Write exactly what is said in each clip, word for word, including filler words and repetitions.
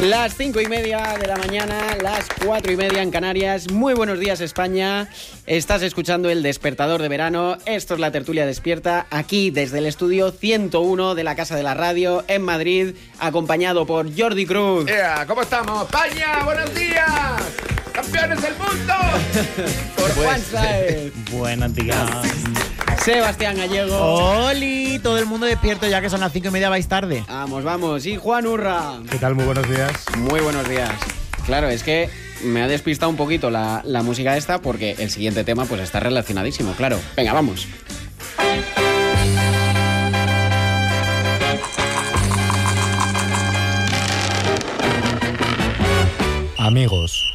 Las cinco y media de la mañana, las cuatro y media en Canarias. Muy buenos días, España. Estás escuchando El Despertador de Verano. Esto es la Tertulia Despierta, aquí desde el estudio ciento uno de la Casa de la Radio en Madrid, acompañado por Jordi Cruz. Yeah, ¿cómo estamos? España, buenos días. Campeones del mundo. Por Juan Saez. Buenos días. Sebastián Gallego. ¡Holi! Todo el mundo despierto ya que son las cinco y media, vais tarde. Vamos, vamos. Y Juan Urra. ¿Qué tal? Muy buenos días. Muy buenos días. Claro, es que me ha despistado un poquito la, la música esta porque el siguiente tema pues está relacionadísimo, claro. Venga, vamos. Amigos.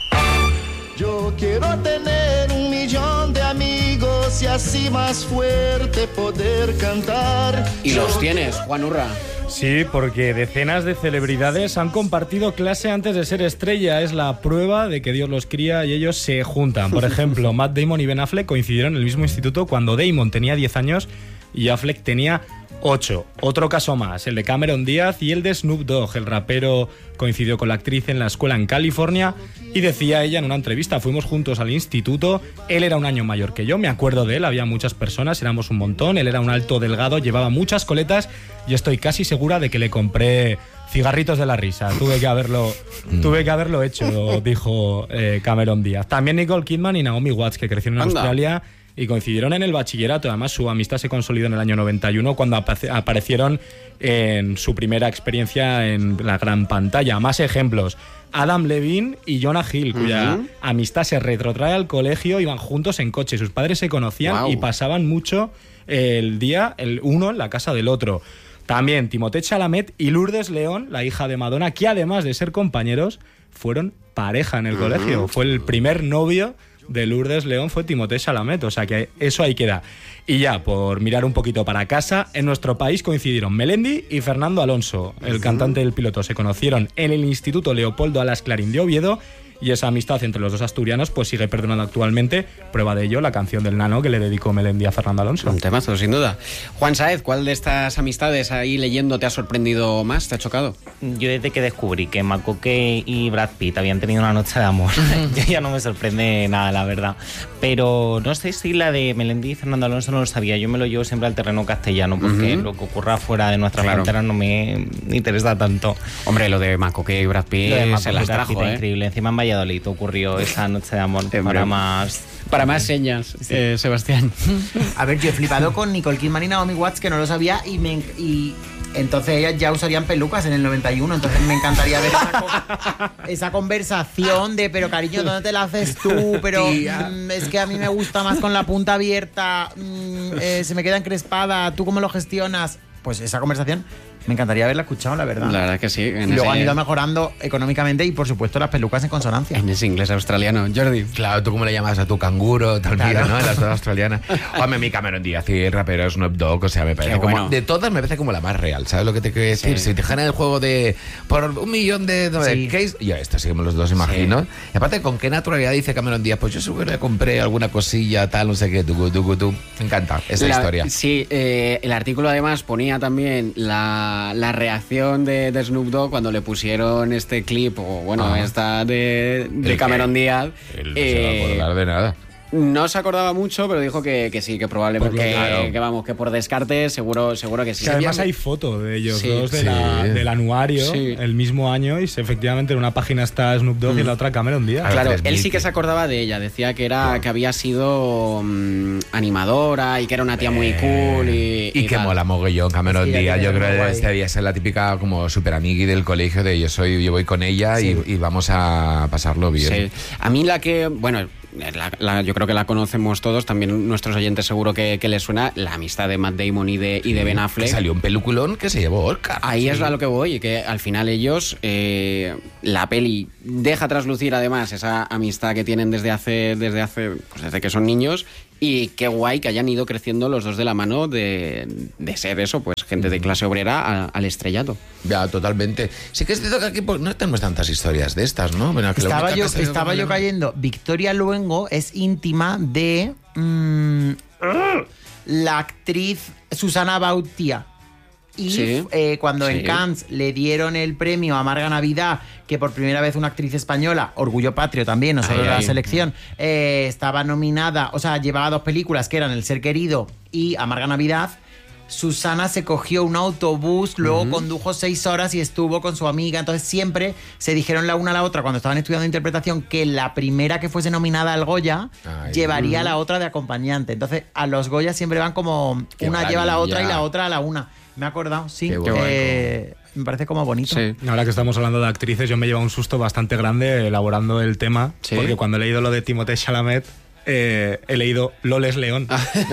Yo quiero tener un millón de amigos y así más fuerte poder cantar. Y los tienes, Juan Urra. Sí, porque decenas de celebridades han compartido clase antes de ser estrella. Es la prueba de que Dios los cría y ellos se juntan. Por ejemplo, Matt Damon y Ben Affleck coincidieron en el mismo instituto cuando Damon tenía diez años y Affleck tenía ocho. Otro caso más, el de Cameron Díaz y el de Snoop Dogg. El rapero coincidió con la actriz en la escuela en California y decía ella en una entrevista: fuimos juntos al instituto, él era un año mayor que yo, me acuerdo de él, había muchas personas, éramos un montón, él era un alto delgado, llevaba muchas coletas y estoy casi segura de que le compré cigarritos de la risa. Tuve que haberlo, tuve que haberlo hecho, dijo eh, Cameron Díaz. También Nicole Kidman y Naomi Watts, que crecieron en Anda. Australia y coincidieron en el bachillerato. Además, su amistad se consolidó en el año noventa y uno cuando ap- aparecieron en su primera experiencia en la gran pantalla. Más ejemplos: Adam Levine y Jonah Hill, cuya Uh-huh. amistad se retrotrae al colegio, iban juntos en coche. Sus padres se conocían Wow. y pasaban mucho el día, el uno en la casa del otro. También Timothée Chalamet y Lourdes León, la hija de Madonna, que además de ser compañeros, fueron pareja en el Uh-huh. colegio. Fue el primer novio de Lourdes León, fue Timothée Chalamet, o sea que eso ahí queda. Y ya, por mirar un poquito para casa, en nuestro país coincidieron Melendi y Fernando Alonso, el uh-huh. cantante del piloto. Se conocieron en el Instituto Leopoldo Alas Clarín de Oviedo y esa amistad entre los dos asturianos pues sigue perdurando actualmente. Prueba de ello la canción del Nano que le dedicó Melendi a Fernando Alonso. Un temazo, sin duda. Juan Saez, ¿cuál de estas amistades ahí leyendo te ha sorprendido más? ¿Te ha chocado? Yo desde que descubrí que Macoque y Brad Pitt habían tenido una noche de amor, yo ya no me sorprende nada, la verdad. Pero no sé si la de Melendi y Fernando Alonso no lo sabía. Yo me lo llevo siempre al terreno castellano porque uh-huh. lo que ocurra fuera de nuestra claro. frontera no me interesa tanto. Hombre, lo de Macoque y Brad Pitt se las trajo, ¿eh? Increíble. Encima en Valladolid ocurrió esa noche de amor. Eh, para más... Para más señas, sí. eh, Sebastián. A ver, yo he flipado con Nicole Kidman y Naomi Watts, que no lo sabía, y me... Y... Entonces ellas ya usarían pelucas en el noventa y uno, entonces me encantaría ver esa, co- esa conversación de pero cariño, ¿dónde te la haces tú? Pero mm, es que a mí me gusta más con la punta abierta, mm, eh, se me queda encrespada, ¿tú cómo lo gestionas? Pues esa conversación me encantaría haberla escuchado, la verdad. La verdad es que sí. En Luego ese... han ido mejorando económicamente y por supuesto las pelucas en consonancia. En ese inglés australiano. Jordi. Claro, ¿tú cómo le llamas a tu canguro? Tal claro. ¿no? Las dos australianas. Hombre, mi Cameron Díaz y el rapero Snoop Dogg, o sea, me parece como... Bueno. De todas me parece como la más real, ¿sabes lo que te quiero decir? Sí. Si te ganan el juego de... Por un millón de... No, sí. case, ya esto seguimos los dos, imagino. Sí. Y aparte, ¿con qué naturalidad dice Cameron Díaz? Pues yo seguro que compré alguna cosilla, tal, no sé qué, tú, tú, tú. Me encanta esa la, historia. Sí, eh, el artículo además ponía también la, la reacción De, de Snoop Dogg cuando le pusieron este clip o bueno, ah. esta de, de Cameron que, Díaz. Él no eh, se va a acordar de nada. No se acordaba mucho, pero dijo que, que sí, que probablemente que, claro. que vamos, que por descarte seguro, seguro que sí. Que además hay foto de ellos sí, dos de sí. la, del anuario sí. el mismo año y efectivamente en una página está Snoop Dogg mm. y en la otra Cameron Díaz. Claro, él sí que se acordaba de ella, decía que era claro. que había sido um, animadora y que era una tía eh, muy cool y, y, y que tal. mola mogollón Cameron sí, Díaz. Yo creo que este día es la típica como super amigui del colegio de yo soy, yo voy con ella sí. y, y vamos a pasarlo bien. Sí. A mí la que, bueno, La, la, yo creo que la conocemos todos, también nuestros oyentes seguro que, que les suena la amistad de Matt Damon y de, y de Ben Affleck. Que salió un peliculón que se llevó Oscar. Ahí sí. es a lo que voy, que al final ellos, eh, la peli deja traslucir además esa amistad que tienen desde hace, desde hace, pues desde que son niños. Y qué guay que hayan ido creciendo los dos de la mano de, de ser eso, pues gente de clase obrera a, al estrellato. Ya, totalmente. Sí que es cierto que aquí pues, no tenemos tantas historias de estas, ¿no? Bueno, que estaba yo, estaba yo cayendo. Victoria Luengo es íntima de mmm, la actriz Susana Bautía. Y Sí. eh, cuando Sí. en Cannes le dieron el premio a Marga Navidad, que por primera vez una actriz española, orgullo patrio también, no solo Ay, la ay. selección, eh, estaba nominada, o sea, llevaba dos películas que eran El ser querido y Amarga Navidad. Susana se cogió un autobús, luego uh-huh. condujo seis horas y estuvo con su amiga. Entonces siempre se dijeron la una a la otra cuando estaban estudiando interpretación que la primera que fuese nominada al Goya Ay, llevaría uh-huh. a la otra de acompañante. Entonces a los Goya siempre van como Qué una maravilla. Lleva a la otra y la otra a la una. Me he acordado, sí. Qué bueno. eh, me parece como bonito. Sí. Ahora que estamos hablando de actrices, yo me llevo un susto bastante grande elaborando el tema, ¿Sí? porque cuando he leído lo de Timothée Chalamet, Eh, he leído Loles León.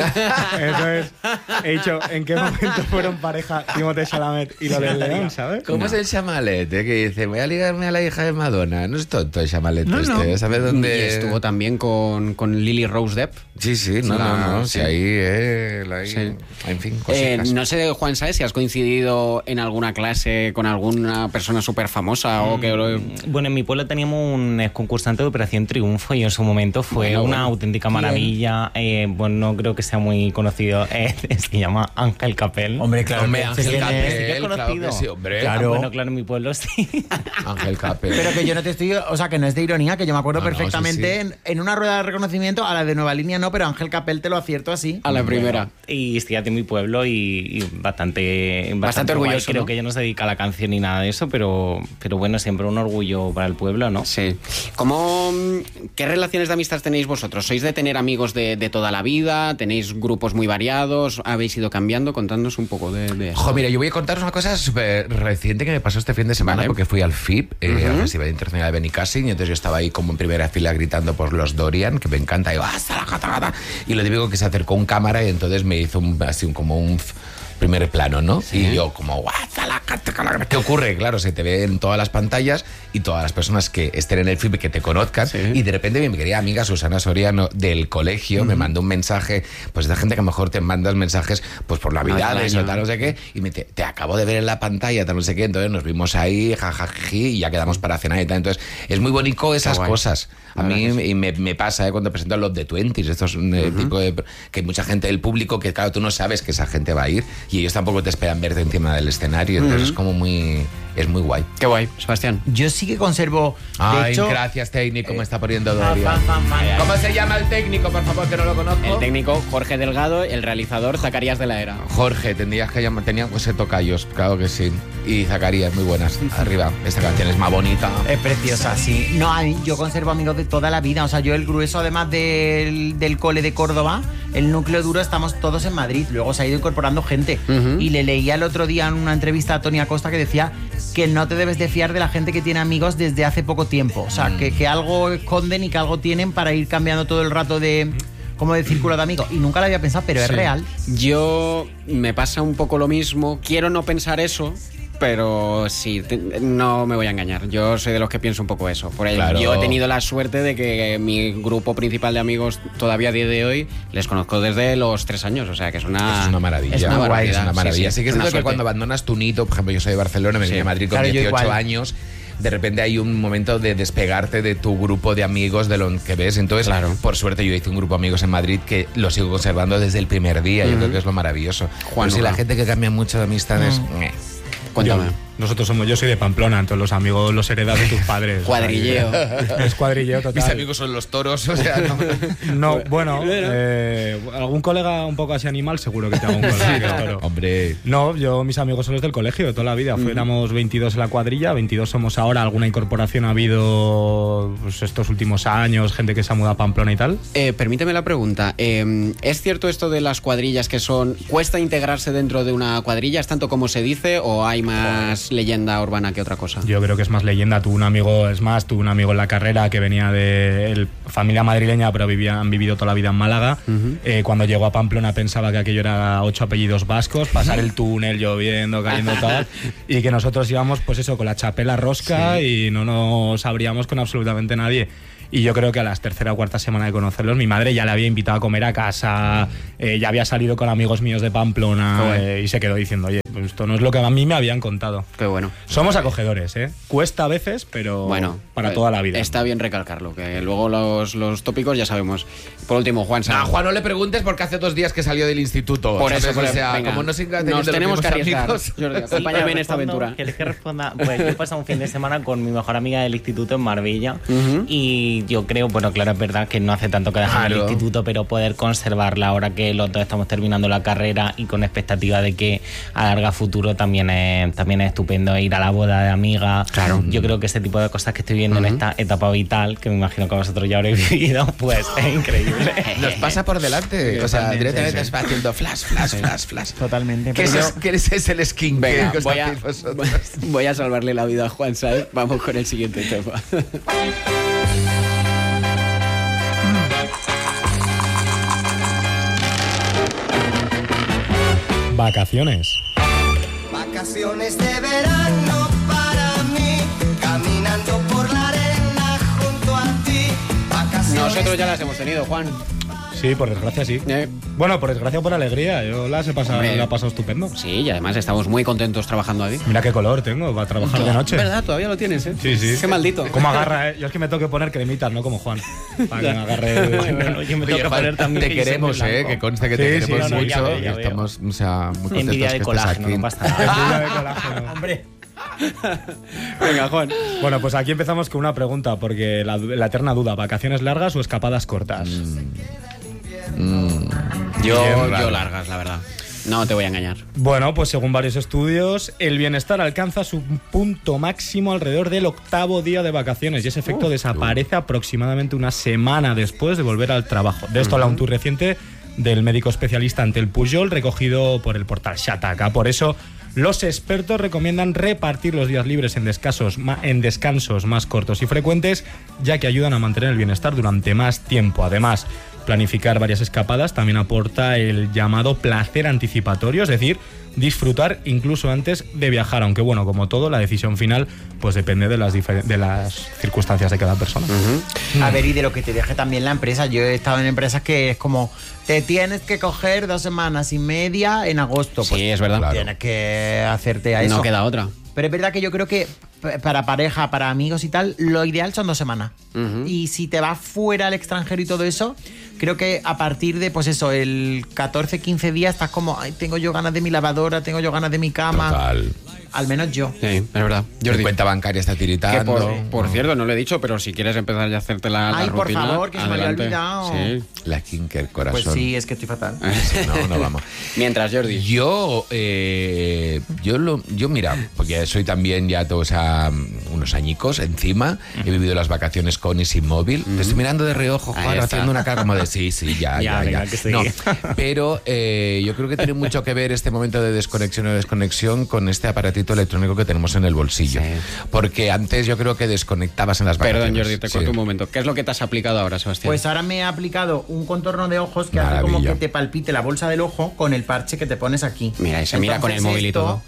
Entonces he dicho, ¿en qué momento fueron pareja Timothée Chalamet y Loles León, ¿sabes? ¿Cómo No. es el Chamalet? eh? Que dice, voy a ligarme a la hija de Madonna. No es tonto el Chamalet No, este. no. ¿Sabes dónde? Y estuvo también con, con Lily Rose Depp. Sí, sí, no, La- no, no. sí. Sí, ahí, eh, ahí Sí. en fin, Eh, cositas. no sé, Juan, ¿sabes si has coincidido en alguna clase con alguna persona súper famosa o que... Bueno, en mi pueblo teníamos un ex concursante de Operación Triunfo y en su momento fue Bueno, una bueno. auténtica ¿Quién? maravilla. Eh, bueno, no creo que sea muy conocido. Eh, se llama Ángel Capel. Hombre, claro. Hombre, que Ángel sí, Capel, sí que es claro conocido. que sí, hombre. Ah, Claro. bueno, claro, en mi pueblo sí. Ángel Capel. Pero que yo no te estoy... O sea, que no es de ironía, que yo me acuerdo No, no, perfectamente sí, sí. En, en una rueda de reconocimiento a la de Nueva Línea no, pero Ángel Capel te lo acierto así. A la primera. Y estoy de mi pueblo y, y bastante, bastante, guay. orgulloso, Creo ¿no? que ella no se dedica a la canción ni nada de eso, pero, pero bueno, siempre un orgullo para el pueblo, ¿no? Sí. ¿Cómo, ¿Qué relaciones de amistad tenéis vosotros? ¿Sois de tener amigos de, de toda la vida? ¿Tenéis grupos muy variados? ¿Habéis ido cambiando? Contadnos un poco de, de eso. Jo, mira, yo voy a contaros una cosa súper reciente que me pasó este fin de semana, Vale. porque fui al F I P, eh, Ujú. al Festival Internacional de Benicassim, y entonces yo estaba ahí como en primera fila gritando por los Dorian, que me encanta, y, ¡hasta la gata, gata! Y lo típico que se acercó un cámara y entonces me hizo un, así un, como un f- primer plano, ¿no? Sí. Y yo como, "Hasta la gata, gata". ¿Qué ocurre? Claro, se te ve en todas las pantallas y todas las personas que estén en el F I P que te conozcan, Sí. y de repente mi querida amiga Susana Soriano del colegio me mandó un mensaje, pues de gente que a lo mejor te mandas mensajes pues por navidades año. o tal, no sé qué, y me dice, te acabo de ver en la pantalla, tal, no sé qué, entonces nos vimos ahí, jajají, y ya quedamos para cenar y tal. Entonces, es muy bonito esas guay. cosas. A La mí verdad que sí. y me, me pasa eh, cuando presento a los de Twenties, estos eh, tipo de que hay mucha gente del público que claro, tú no sabes que esa gente va a ir y ellos tampoco te esperan verte encima del escenario, entonces es como muy es muy guay. Qué guay, Sebastián. Yo sí que conservo... De Ay, hecho, gracias técnico, me está poniendo fa, Doria. fa, fa, fa. ¿Cómo se llama el técnico, por favor, que no lo conozco? El técnico Jorge Delgado, el realizador Zacarías de la Era. Jorge, tendrías que llamar, tenían que ser tocayos, claro que sí. Y Zacarías, muy buenas. Arriba, esta canción es más bonita. Es preciosa, sí. No, a mí, yo conservo amigos de toda la vida. O sea, yo el grueso, además del, del cole de Córdoba, el núcleo duro, estamos todos en Madrid. Luego se ha ido incorporando gente. Ujú. Y le leía el otro día en una entrevista a Tony Acosta que decía que no te debes de fiar de la gente que tiene amigos desde hace poco tiempo. O sea, que, que algo esconden y que algo tienen para ir cambiando todo el rato de... como de círculo de amigos. Y nunca lo había pensado, pero es Sí. real. Yo me pasa un poco lo mismo. Quiero no pensar eso, pero sí, te- no me voy a engañar. Yo soy de los que pienso un poco eso. Por ello, Claro. yo he tenido la suerte de que mi grupo principal de amigos todavía a día de hoy les conozco desde los tres años. O sea, que es una, Eso es una maravilla. Es una Guay, barbaridad. es una maravilla. Sí, Sí, sí, que es una cierto que suerte. cuando abandonas tu nido, por ejemplo, yo soy de Barcelona, me vine Sí. a Madrid con Claro, yo dieciocho igual. años. De repente hay un momento de despegarte de tu grupo de amigos, de lo que ves. Entonces, Claro. por suerte, yo hice un grupo de amigos en Madrid que lo sigo conservando desde el primer día. Yo creo que es lo maravilloso. Juan Pero si la Uga. gente que cambia mucho de amistades, meh. Cuéntame. Yo- nosotros somos, yo soy de Pamplona, entonces los amigos los heredas de tus padres. Cuadrilleo. Es cuadrilleo total. mis amigos son los toros, o sea, no. No, bueno, eh, algún colega un poco así animal, seguro que tengo un colega que es toro. Hombre. No, yo, mis amigos son los del colegio de toda la vida. Fuéramos veintidós en la cuadrilla, veintidós somos ahora. Alguna incorporación ha habido pues, estos últimos años, gente que se ha mudado a Pamplona y tal. Eh, permíteme la pregunta. Eh, ¿Es cierto esto de las cuadrillas que son... ¿Cuesta integrarse dentro de una cuadrilla? ¿Es tanto como se dice o hay más leyenda urbana que otra cosa? Yo creo que es más leyenda. Tuve un amigo, es más, tuve un amigo en la carrera que venía de el- familia madrileña, pero vivía, han vivido toda la vida en Málaga. Ujú. Eh, cuando llegó a Pamplona pensaba que aquello era ocho apellidos vascos, pasar el túnel lloviendo, cayendo tal, y que nosotros íbamos, pues eso, con la chapela rosca y no nos abríamos con absolutamente nadie. Y yo creo que a la tercera o cuarta semana de conocerlos, mi madre ya le había invitado a comer a casa, eh, ya había salido con amigos míos de Pamplona Qué guay. eh, y se quedó diciendo, oye, pues esto no es lo que a mí me habían contado. Qué bueno. Somos acogedores, ¿eh? Cuesta a veces, pero bueno, para toda la vida. Está bien recalcarlo, que luego los, los tópicos ya sabemos. Por último, Juan. No, Juan, no le preguntes porque hace dos días que salió del instituto. Por eso, o sea, venga, como no siga nos tenemos que arriesgar. Amigos. Jordi, acompáñame en esta aventura. ¿Quieres que responda? Pues yo he pasado un fin de semana con mi mejor amiga del instituto en Marbella uh-huh. y yo creo, bueno, claro, es verdad que no hace tanto que dejar claro. el instituto, pero poder conservarla ahora que los dos estamos terminando la carrera y con expectativa de que a larga futuro también es, también es estupendo ir a la boda de amiga. Claro. Yo creo que ese tipo de cosas que estoy viendo uh-huh. en esta etapa vital, que me imagino que vosotros ya habréis vivido, pues es increíble. Nos pasa por delante. O sea, directamente sí, sí. va haciendo flash, flash, flash, flash. Totalmente. ¿Qué, es, ¿Qué es, es el skin? Venga, que voy, a, voy a salvarle la vida a Juan Saez. Vamos con el siguiente tema. Vacaciones. Vacaciones de verano para mí, caminando por la arena junto a ti. Vacaciones. Nosotros ya las hemos tenido, Juan. Sí, por desgracia sí. Eh. Bueno, por desgracia o por alegría. Yo las he pasado, la he pasado estupendo. Sí, y además estamos muy contentos trabajando aquí. Mira qué color tengo para trabajar de noche. ¿Verdad? Todavía lo tienes, ¿eh? Sí, sí. Qué maldito. ¿Cómo agarra, eh? Yo es que me tengo que poner cremitas, no como Juan. Para que me agarre... Bueno, yo me tengo que poner también... Te queremos, ¿eh? Que conste que sí, te sí, queremos no, no, mucho. Ya veo, ya y estamos, o sea, muy contentos Envidia de que colágeno, estés aquí. no pasa nada. Envidia de colágeno. Hombre. Venga, Juan. Bueno, pues aquí empezamos con una pregunta, porque la, la eterna duda, ¿vacaciones largas o escapadas cortas? Mm. Mm. Yo, yo largas, la verdad. No te voy a engañar. Bueno, pues según varios estudios, el bienestar alcanza su punto máximo alrededor del octavo día de vacaciones y ese efecto uh, desaparece uh. aproximadamente una semana después de volver al trabajo. De esto uh-huh. habla un tuit reciente del médico especialista Antel Pujol, recogido por el portal Shataka. Por eso, los expertos recomiendan repartir los días libres en descansos, en descansos más cortos y frecuentes, ya que ayudan a mantener el bienestar durante más tiempo. Además, planificar varias escapadas también aporta el llamado placer anticipatorio, es decir, disfrutar incluso antes de viajar, aunque bueno, como todo, la decisión final pues depende de las, difer- de las circunstancias de cada persona. Uh-huh. A ver, y de lo que te deje también la empresa. Yo he estado en empresas que es como, te tienes que coger dos semanas y media en agosto. Sí, pues, es verdad. Claro. Claro. Tienes que hacerte a eso. No queda otra. Pero es verdad que yo creo que para pareja, para amigos y tal, lo ideal son dos semanas. Uh-huh. Y si te vas fuera al extranjero y todo eso, creo que a partir de, pues eso, el catorce, quince días estás como, ay, tengo yo ganas de mi lavadora, tengo yo ganas de mi cama. Total. Al menos yo. Sí, es verdad. Mi cuenta bancaria está tiritando. Que por, por cierto, no lo he dicho, pero si quieres empezar ya a hacerte la, la Ay, rutina... por favor, que se me había olvidado. Sí. La skincare corazón. Pues sí, es que estoy fatal. Sí, no, no vamos. Mientras, Jordi. Yo, eh, yo, lo, yo mira, porque soy también ya todos a unos añicos encima. Uh-huh. He vivido las vacaciones con y sin móvil. Uh-huh. Te estoy mirando de reojo, Juan, haciendo una cara como de sí, sí, ya, ya, ya. ya. Que no, pero eh, yo creo que tiene mucho que ver este momento de desconexión o desconexión con este aparatito electrónico que tenemos en el bolsillo. Sí. Porque antes yo creo que desconectabas en las vacaciones. Perdón, Jordi, te corto sí. un momento. ¿Qué es lo que te has aplicado ahora, Sebastián? Pues ahora me he aplicado un contorno de ojos que Maravilla. hace como que te palpite la bolsa del ojo con el parche que te pones aquí. Mira, y se Entonces, mira con el móvil y todo.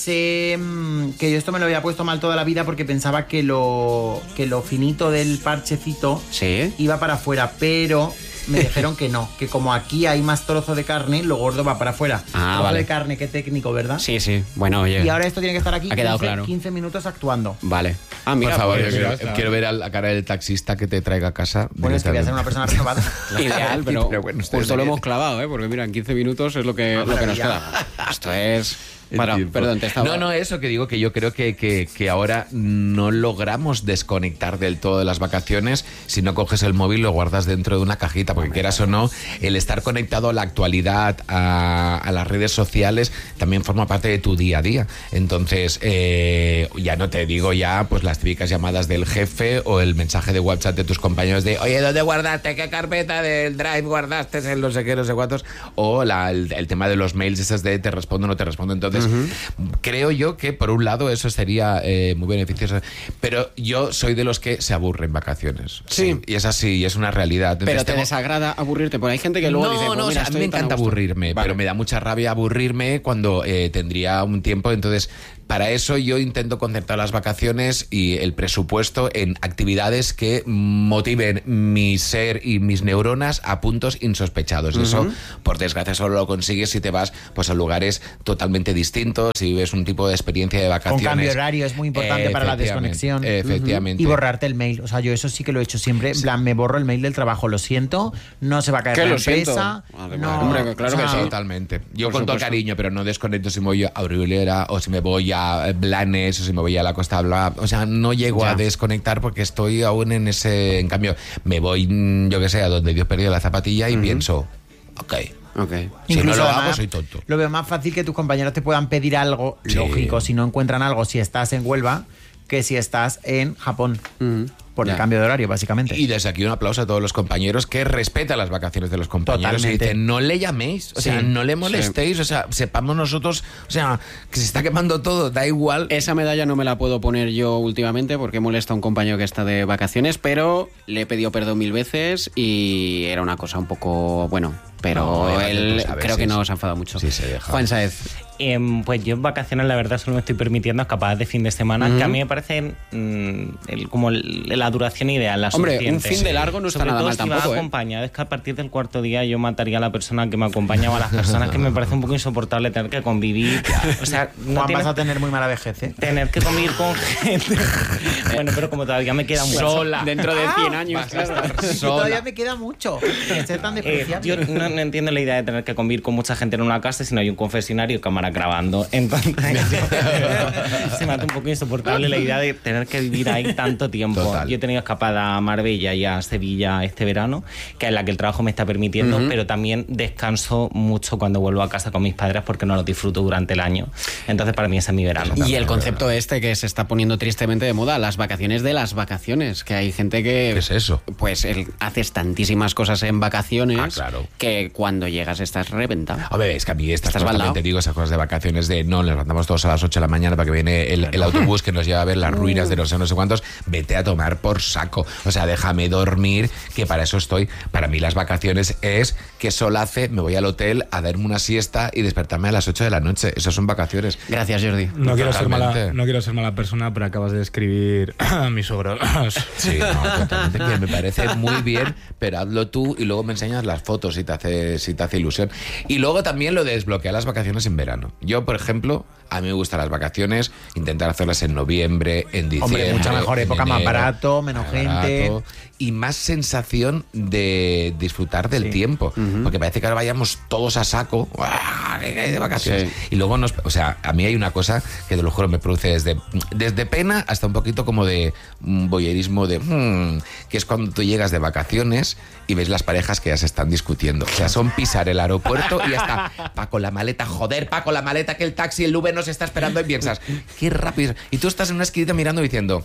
Sé que yo esto me lo había puesto mal toda la vida porque pensaba que lo, que lo finito del parchecito ¿Sí? iba para afuera, pero me dijeron que no, que como aquí hay más trozo de carne, lo gordo va para afuera. Ah, trozo vale. de carne, qué técnico, ¿verdad? Sí, sí. Bueno, oye. Y ahora esto tiene que estar aquí ha quedado quince, claro. quince minutos actuando. Vale. Ah, mira, por favor, pues, yo mira, quiero, quiero ver a la cara del taxista que te traiga a casa. Bueno, es que voy a ser una persona renovada. Ideal, pero, pero bueno, justo lo hemos clavado, ¿eh? Porque mira, en quince minutos es lo que, No, lo que nos ya. queda. Esto es... Bueno, perdón, te estaba... No, no, eso que digo que yo creo que, que, que ahora no logramos desconectar del todo de las vacaciones si no coges el móvil y lo guardas dentro de una cajita, porque quieras o no, el estar conectado a la actualidad, a, a las redes sociales, también forma parte de tu día a día. Entonces, eh, ya no te digo ya pues las típicas llamadas del jefe o el mensaje de WhatsApp de tus compañeros de, oye, ¿dónde guardaste? ¿Qué carpeta del Drive guardaste? En no sé qué, no sé cuántos. O la, el, el tema de los mails, esas de te respondo o no te respondo. Entonces, Uh-huh. creo yo que por un lado eso sería eh, muy beneficioso, pero yo soy de los que se aburren en vacaciones. Sí. Y es así, es una realidad. Entonces, pero te tengo... desagrada aburrirte, porque hay gente que luego no, dice... Pues no, mira, o sea, a mí me encanta aburrirme, vale. Pero me da mucha rabia aburrirme cuando eh, tendría un tiempo, entonces... para eso yo intento concentrar las vacaciones y el presupuesto en actividades que motiven mi ser y mis neuronas a puntos insospechados. Uh-huh. Eso, por desgracia, solo lo consigues si te vas pues a lugares totalmente distintos, si ves un tipo de experiencia de vacaciones. Con cambio horario es muy importante eh, para la desconexión. Efectivamente. Uh-huh. Y borrarte el mail. O sea, yo eso sí que lo he hecho siempre. En plan, me borro el mail del trabajo. Lo siento, no se va a caer la empresa. No, hombre, claro o sea, que sí. Totalmente. Yo Por con todo supuesto. cariño, pero no desconecto si me voy a Aurulera o si me voy a Blanes o si me voy a la Costa Bla. O sea, no llego Ya. a desconectar porque estoy aún en ese... En cambio, me voy, yo que sé, a donde Dios perdió la zapatilla y uh-huh. pienso, ok... Ok. Si no Incluso lo además, hago, soy tonto. Lo veo más fácil que tus compañeros te puedan pedir algo, Sí. lógico, si no encuentran algo, si estás en Huelva, que si estás en Japón. Mm, por ya. el cambio de horario, básicamente. Y desde aquí un aplauso a todos los compañeros que respetan las vacaciones de los compañeros. Totalmente. Y dicen, no le llaméis, o Sí. sea, no le molestéis, o sea, sepamos nosotros, o sea, que se está quemando todo, da igual. Esa medalla no me la puedo poner yo últimamente porque molesta a un compañero que está de vacaciones, pero le he pedido perdón mil veces y era una cosa un poco, bueno, pero No, él tú sabes, creo sí, que no sí. se ha enfadado mucho. Sí, se deja. Juan Sáez. Eh, pues yo en vacaciones la verdad solo me estoy permitiendo escapadas de fin de semana, Uh-huh. que a mí me parece mm, el- como el- la duración ideal, la Hombre, suficiente. un fin de largo no está Sobre nada todo mal si vas tampoco, ¿eh? acompañado, es que a partir del cuarto día yo mataría a la persona que me acompaña o a las personas que me parece un poco insoportable tener que convivir. O sea, no Juan, tienes vas a tener muy mala vejez, ¿eh? tener que convivir con gente. Bueno, pero como todavía me queda mucho. Sola. Dentro de cien años, Vas a claro. estar Y sola. todavía me queda mucho. Que ser tan Eh, despreciable. yo no, no entiendo la idea de tener que convivir con mucha gente en una casa si no hay un confesionario y cámara grabando. Entonces, se me hace un poco insoportable la idea de tener que vivir ahí tanto tiempo. Total. Yo he tenido escapada a Marbella y a Sevilla este verano, que es la que el trabajo me está permitiendo, Uh-huh. pero también descanso mucho cuando vuelvo a casa con mis padres porque no los disfruto durante el año. Entonces, para mí ese es mi verano. Y el concepto este que se está poniendo tristemente de moda, las vacaciones de las vacaciones, que hay gente que... ¿Qué es eso? Pues el- haces tantísimas cosas en vacaciones Ah, claro. que cuando llegas estás reventado. Hombre, es que a mí estas Estás cosas baldao. también te digo, esas cosas de vacaciones de no, nos levantamos todos a las ocho de la mañana para que viene el, el autobús que nos lleva a ver las ruinas de no sé, no sé cuántos, vete a tomar por saco. O sea, déjame dormir, que para eso estoy. Para mí las vacaciones es que solace, me voy al hotel a darme una siesta y despertarme a las ocho de la noche. Eso son vacaciones. Gracias, Jordi. No quiero, ser mala, Totalmente. no quiero ser mala persona, pero acabas de describir a mi suegro. Sí, no, totalmente. Que me parece muy bien, pero hazlo tú y luego me enseñas las fotos si te hace, si te hace ilusión. Y luego también lo de desbloquear las vacaciones en verano. Yo, por ejemplo, a mí me gustan las vacaciones, intentar hacerlas en noviembre, en diciembre. Hombre, mucha mejor en época, más enero, barato, menos más gente. barato, y más sensación de disfrutar del tiempo. Porque parece que ahora vayamos todos a saco ¡guau! De vacaciones. Sí. Y luego nos. O sea, a mí hay una cosa que te lo juro me produce desde, desde pena hasta un poquito como de mm, voyerismo de. mm, que es cuando tú llegas de vacaciones y ves las parejas que ya se están discutiendo. O sea, son pisar el aeropuerto y ya está. Paco, la maleta, joder, Paco, la maleta, que el taxi, el Uber nos está esperando y piensas, qué rápido. Y tú estás en una esquinita mirando y diciendo.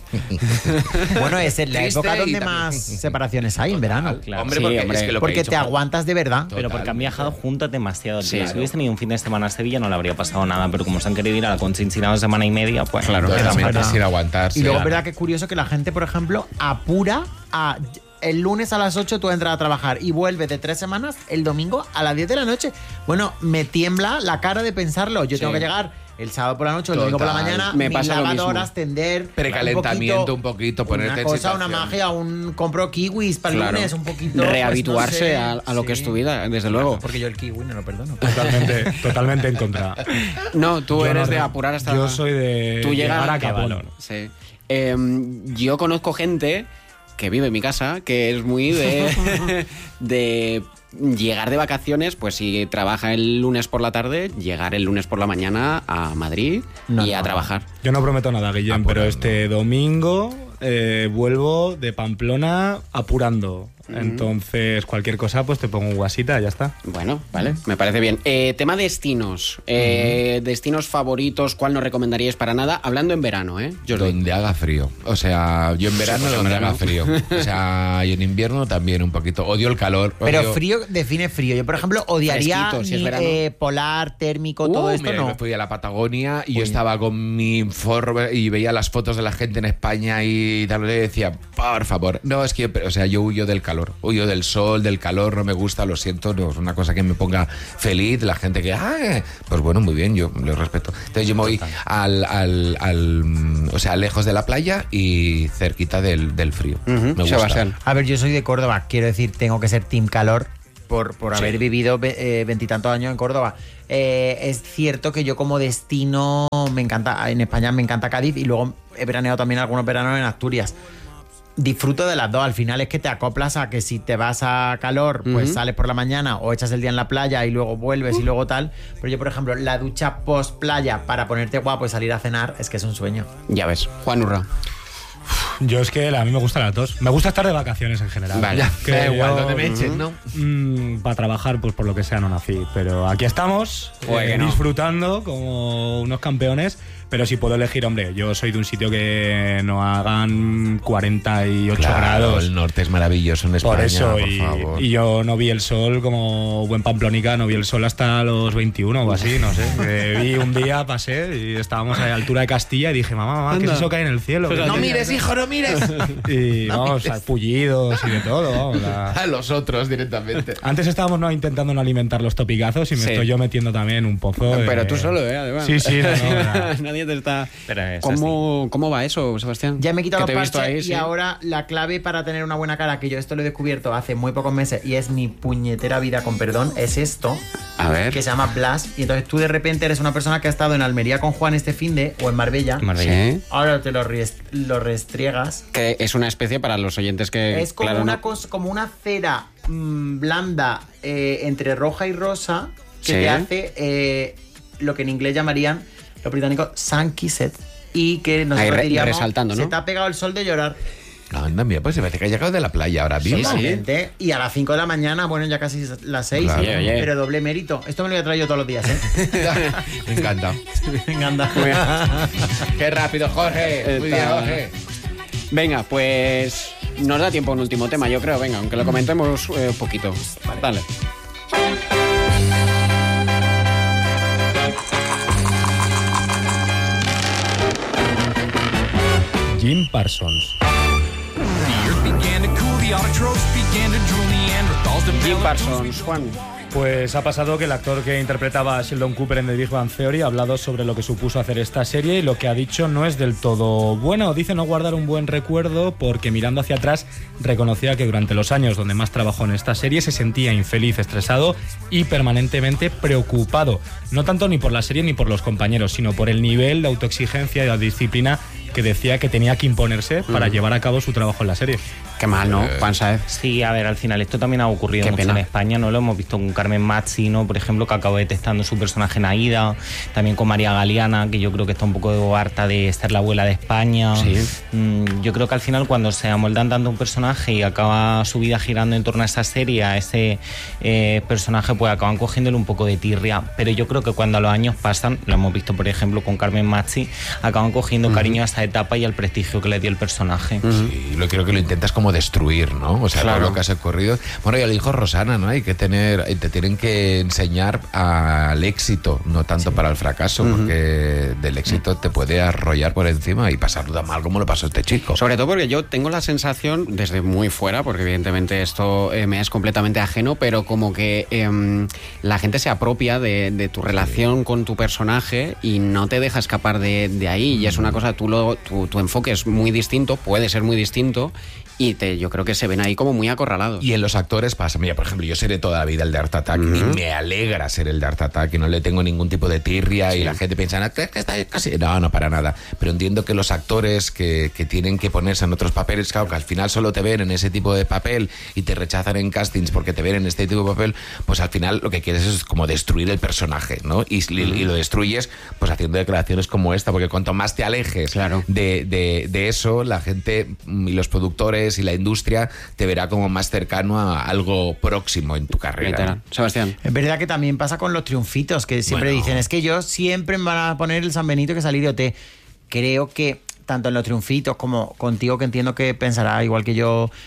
Bueno, es en la Triste época y donde también- más separaciones hay, en verano. Claro. Hombre, Sí, porque, hombre. es que lo que he Porque dicho, te jo- aguantas de verdad. Pero porque han viajado juntos demasiado Sí, tiempo. Si claro. hubiese tenido un fin de semana a Sevilla no le habría pasado nada, pero como se han querido ir a la Conchinchina semana y media, pues Claro, queda Totalmente, fuera. sin aguantarse. Y luego es Claro. verdad que es curioso que la gente, por ejemplo, apura a... El lunes a las ocho tú entras a trabajar y vuelves de tres semanas el domingo a las diez de la noche. Bueno, me tiembla la cara de pensarlo. Yo tengo que llegar el sábado por la noche o el domingo por la Total. mañana, Me mis pasa lo mismo. lavadoras, tender, Precalentamiento un poquito, ponerte una en cosa, situación. una magia, un compro kiwis para el Claro. lunes, un poquito. pues, Rehabituarse no sé. a, a lo que Sí. es tu vida, desde luego. Porque yo el kiwi no lo perdono. Totalmente, totalmente en contra. No, tú Yo eres no, de no. apurar hasta... Yo soy de Tú llegas llegar a qué Capón. valor. Sí. Eh, yo conozco gente que vive en mi casa, que es muy de, de llegar de vacaciones, pues si trabaja el lunes por la tarde, llegar el lunes por la mañana a Madrid No, y a no. trabajar. Yo no prometo nada, Guillem, Apurando. pero este domingo eh, vuelvo de Pamplona apurando. Entonces, cualquier cosa, pues te pongo un guasita, ya está. Bueno, vale, me parece bien. Eh, tema destinos. Eh, Destinos favoritos, ¿cuál no recomendaríais para nada? Hablando en verano, ¿eh? Jordi. Donde haga frío. O sea, yo en verano pues en donde verano. haga frío. O sea, y en invierno también un poquito. Odio el calor. Pero odio- frío define frío. Yo, por ejemplo, odiaría Fresquito, si es ni, verano. eh, polar, térmico, todo Uh, esto mira, no. me fui a la Patagonia y yo estaba con mi forro y veía las fotos de la gente en España y tal, y decía, por favor, no, es que yo, o sea, yo huyo del calor. calor. Huyo del sol, del calor, no me gusta, lo siento, no es una cosa que me ponga feliz. La gente que, ah, pues bueno, muy bien, yo lo respeto. Entonces yo me voy al, al, al o sea, lejos de la playa y cerquita del, del frío. Uh-huh. Me gusta. Sebastián. A ver, yo soy de Córdoba, quiero decir, tengo que ser team calor por, por haber sí. vivido veintitantos eh, años en Córdoba. Eh, es cierto que yo como destino me encanta, en España me encanta Cádiz y luego he veraneado también algunos veranos en Asturias. Disfruto de las dos, al final es que te acoplas a que si te vas a calor, pues uh-huh. sales por la mañana o echas el día en la playa y luego vuelves uh. y luego tal. Pero yo, por ejemplo, la ducha post playa para ponerte guapo y salir a cenar es que es un sueño. Ya ves, Juan Urra. Yo es que a mí me gustan las dos. Me gusta estar de vacaciones en general. Vale, que da igual, yo, donde me echen, ¿no? Mmm, para trabajar, pues por lo que sea, no nací. Pero aquí estamos, eh, disfrutando como unos campeones. Pero si puedo elegir, hombre, yo soy de un sitio que no hagan cuarenta y ocho claro, grados. El norte es maravilloso en España, por eso, por y, favor. Y yo no vi el sol como buen pamplónica, no vi el sol hasta los veintiuno o así, no sé. Eh, vi un día, pasé y estábamos a la altura de Castilla y dije, mamá, mamá, ¿qué es eso que hay en el cielo? Pues no mires, hijo, no mires. Y no vamos, mires. Pullidos y de todo. Vamos, la... A los otros directamente. Antes estábamos no intentando no alimentar los topicazos y me sí. estoy yo metiendo también un pozo. Pero de... tú solo, ¿eh? Además. Sí, sí, no, no, no. Nadie te está... Pero es ¿Cómo, ¿Cómo va eso, Sebastián? Ya me he quitado los te he visto parches ahí, y sí. ahora la clave para tener una buena cara, que yo esto lo he descubierto hace muy pocos meses y es mi puñetera vida, con perdón, es esto. A ver. Que se llama Blas. Y entonces tú de repente eres una persona que ha estado en Almería con Juan este finde o en Marbella. Marbella. Sí. Ahora te lo, res- lo restriegas. Que es una especie para los oyentes que... Es como, claro, una, no... cosa, como una cera mmm, blanda eh, entre roja y rosa que Sí. te hace eh, lo que en inglés llamarían los británicos sun-kissed. Y que nosotros Ahí re- diríamos, resaltando, ¿no? se te ha pegado el sol de llorar. Anda, mira, pues se parece que ha llegado de la playa ahora mismo. Totalmente. Y a las cinco de la mañana, bueno, ya casi las seis, Claro. Oye, oye. pero doble mérito. Esto me lo voy a traer yo todos los días, ¿eh? Me encanta. Me encanta. Qué rápido, Jorge. Muy bien, Jorge. Venga, pues nos da tiempo un último tema, yo creo. Venga, aunque lo comentemos un eh, poquito. Vale. Dale. Jim Parsons. Jim Parsons, Juan. Pues ha pasado que el actor que interpretaba a Sheldon Cooper en The Big Bang Theory ha hablado sobre lo que supuso hacer esta serie y lo que ha dicho no es del todo bueno. Dice no guardar un buen recuerdo porque mirando hacia atrás reconocía que durante los años donde más trabajó en esta serie se sentía infeliz, estresado y permanentemente preocupado. No tanto ni por la serie ni por los compañeros, sino por el nivel de autoexigencia y la disciplina que decía que tenía que imponerse para mm. llevar a cabo su trabajo en la serie. Qué mal, ¿no, Juan Saez? Sí, a ver, al final esto también ha ocurrido Qué mucho pena. en España, ¿no? Lo hemos visto con Carmen Machi, ¿no? Por ejemplo, que acabó detestando su personaje en Aída, también con María Galeana, que yo creo que está un poco harta de ser la abuela de España. Sí. Mm, yo creo que al final cuando se amoldan tanto un personaje y acaba su vida girando en torno a esa serie, a ese eh, personaje, pues acaban cogiéndole un poco de tirria. Pero yo creo que cuando los años pasan, lo hemos visto por ejemplo con Carmen Machi, acaban cogiendo uh-huh. cariño a esa etapa y al prestigio que le dio el personaje. Uh-huh. Sí, lo creo que lo intentas como destruir, ¿no? O sea, claro. todo lo que has ocurrido. Bueno, ya lo dijo Rosana, ¿no? Hay que tener, te tienen que enseñar al éxito, no tanto sí. para el fracaso, uh-huh. porque del éxito te puede arrollar por encima y pasarlo tan mal como lo pasó este chico. Sobre todo porque yo tengo la sensación, desde muy fuera, porque evidentemente esto eh, me es completamente ajeno, pero como que eh, la gente se apropia de, de tu relación sí. con tu personaje y no te deja escapar de, de ahí. Y es una cosa, tú lo, tu, tu enfoque es muy distinto, puede ser muy distinto, y te, yo creo que se ven ahí como muy acorralados. Y en los actores pasa, mira, por ejemplo, yo seré toda la vida el de Art Attack uh-huh. y me alegra ser el de Art Attack y no le tengo ningún tipo de tirria sí. y la gente piensa, ¿qué, qué está casi? No, no, para nada. Pero entiendo que los actores que, que tienen que ponerse en otros papeles, claro, que al final solo te ven en ese tipo de papel y te rechazan en castings porque te ven en este tipo de papel, pues al final lo que quieres es como destruir el personaje, ¿no? Y, uh-huh. y lo destruyes pues haciendo declaraciones como esta, porque cuanto más te alejes claro. de, de, de eso, la gente y los productores y la industria te verá como más cercano a algo próximo en tu carrera. Literal. Sebastián. Es verdad que también pasa con los triunfitos, que siempre bueno. dicen, es que yo siempre me van a poner el San Benito que salir de O T. Creo que tanto en los triunfitos como contigo, que entiendo que pensará igual que yo,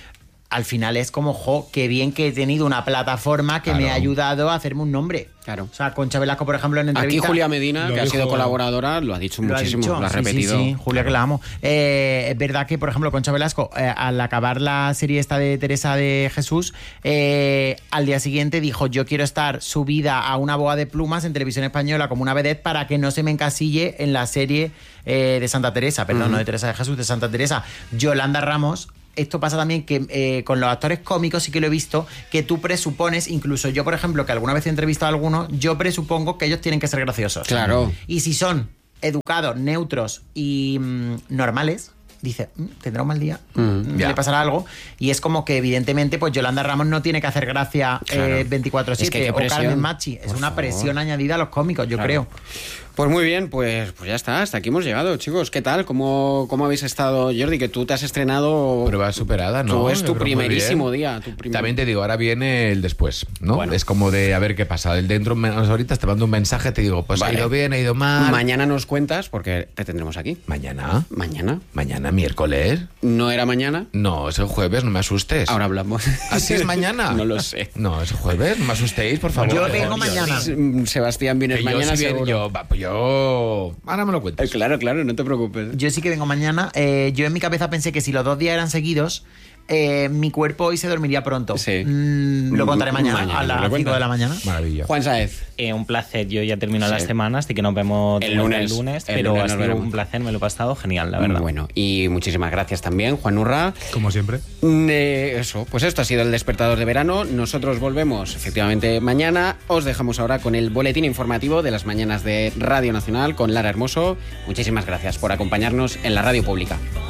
al final es como, jo, qué bien que he tenido una plataforma que Claro. me ha ayudado a hacerme un nombre. Claro. O sea, Concha Velasco, por ejemplo, en entrevista... Aquí Julia Medina, Lo que ha dijo- sido colaboradora, lo ha dicho Lo ha muchísimo, dicho. lo ha Sí, repetido. Sí, sí, Julia, que la amo. Eh, es verdad que, por ejemplo, Concha Velasco, eh, al acabar la serie esta de Teresa de Jesús, eh, al día siguiente dijo, yo quiero estar subida a una boa de plumas en Televisión Española como una vedette para que no se me encasille en la serie eh, de Santa Teresa, perdón, Ujú. no de Teresa de Jesús, de Santa Teresa. Yolanda Ramos... Esto pasa también que eh, con los actores cómicos sí que lo he visto, que tú presupones, incluso yo, por ejemplo, que alguna vez he entrevistado a algunos, yo presupongo que ellos tienen que ser graciosos. Claro. Y si son educados, neutros y mm, normales, dice, mm, tendrá un mal día, mm, ya. le pasará algo. Y es como que, evidentemente, pues Yolanda Ramos no tiene que hacer gracia Claro. eh, veinticuatro siete. Es que qué o presión. Carmen Machi. Es Por una favor. presión añadida a los cómicos, yo Claro. creo. Pues muy bien, pues, pues ya está, hasta aquí hemos llegado, chicos. ¿Qué tal? ¿Cómo, cómo habéis estado, Jordi? Que tú te has estrenado... Prueba superada, ¿no? Tú es Yo tu creo muy primerísimo bien. día. Tu primer- También te digo, ahora viene el después, ¿no? Bueno. Es como de a ver qué pasa. El dentro, menos ahorita te mando un mensaje, te digo, pues Vale. ha ido bien, ha ido mal. Mañana nos cuentas, porque te tendremos aquí. Mañana. Mañana. Mañana, miércoles. ¿No era mañana? No, es el jueves, no me asustes. Ahora hablamos. ¿Así es mañana? No lo sé. No, es el jueves, no me asustéis, por favor. Yo vengo mañana. Sebastián, vienes Que yo mañana si bien- seguro. yo, va, pues yo... Ahora me lo Eh, cuentas. Claro, claro, no te preocupes. Yo sí que vengo mañana. Eh, yo en mi cabeza pensé que si los dos días eran seguidos, eh, mi cuerpo hoy se dormiría pronto. Sí. Mm, lo contaré mañana, Mañana, a ¿me lo las cinco cuentas? de la mañana. Maravilla. Juan Saez. Eh, un placer, yo ya termino Sí. la semana, así que nos vemos El de vuelta lunes. el lunes, El pero lunes ha nos sido veremos. un placer, me lo he pasado genial, la verdad. Bueno, y muchísimas gracias también, Juan Urra. Como siempre. Mm, eh, eso, pues esto ha sido el Despertador de Verano. Nosotros volvemos efectivamente mañana. Os dejamos ahora con el boletín informativo de las mañanas de Radio Nacional con Lara Hermoso. Muchísimas gracias por acompañarnos en la radio pública.